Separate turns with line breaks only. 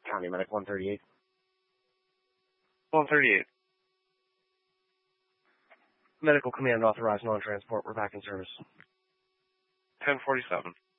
County Medic 138.
138.
Medical command authorized non-transport. We're back in service.
1047.